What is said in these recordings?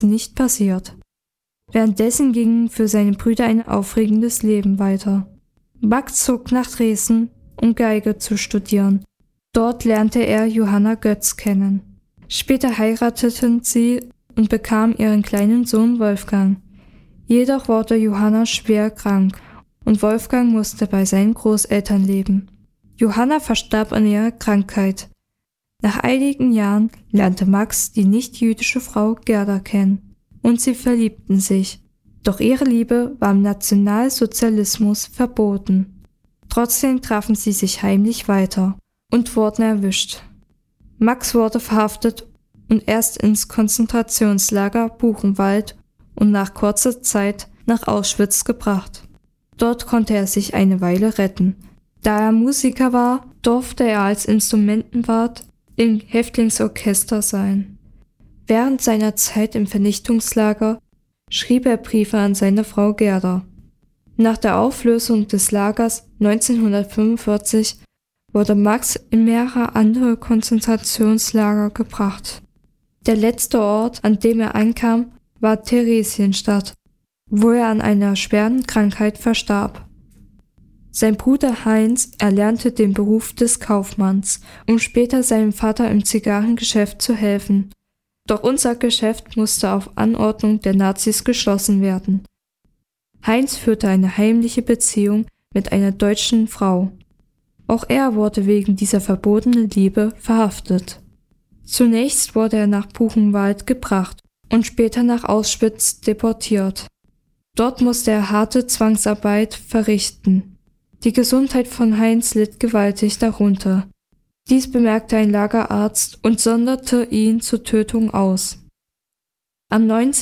nicht passiert. Währenddessen ging für seine Brüder ein aufregendes Leben weiter. Max zog nach Dresden, um Geige zu studieren. Dort lernte er Johanna Götz kennen. Später heirateten sie und bekamen ihren kleinen Sohn Wolfgang. Jedoch wurde Johanna schwer krank und Wolfgang musste bei seinen Großeltern leben. Johanna verstarb an ihrer Krankheit. Nach einigen Jahren lernte Max die nicht-jüdische Frau Gerda kennen und sie verliebten sich. Doch ihre Liebe war im Nationalsozialismus verboten. Trotzdem trafen sie sich heimlich weiter und wurden erwischt. Max wurde verhaftet und erst ins Konzentrationslager Buchenwald und nach kurzer Zeit nach Auschwitz gebracht. Dort konnte er sich eine Weile retten. Da er Musiker war, durfte er als Instrumentenwart im Häftlingsorchester sein. Während seiner Zeit im Vernichtungslager schrieb er Briefe an seine Frau Gerda. Nach der Auflösung des Lagers 1945 wurde Max in mehrere andere Konzentrationslager gebracht. Der letzte Ort, an dem er ankam, war Theresienstadt, wo er an einer schweren Krankheit verstarb. Sein Bruder Heinz erlernte den Beruf des Kaufmanns, um später seinem Vater im Zigarrengeschäft zu helfen. Doch unser Geschäft musste auf Anordnung der Nazis geschlossen werden. Heinz führte eine heimliche Beziehung mit einer deutschen Frau. Auch er wurde wegen dieser verbotenen Liebe verhaftet. Zunächst wurde er nach Buchenwald gebracht und später nach Auschwitz deportiert. Dort musste er harte Zwangsarbeit verrichten. Die Gesundheit von Heinz litt gewaltig darunter. Dies bemerkte ein Lagerarzt und sonderte ihn zur Tötung aus. Am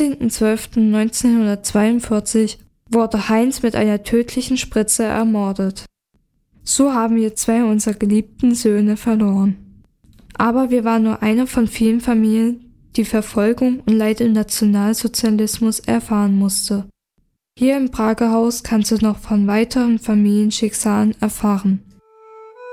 19.12.1942 wurde Heinz mit einer tödlichen Spritze ermordet. So haben wir 2 unserer geliebten Söhne verloren. Aber wir waren nur eine von vielen Familien, die Verfolgung und Leid im Nationalsozialismus erfahren musste. Hier im Prager Haus kannst du noch von weiteren Familienschicksalen erfahren.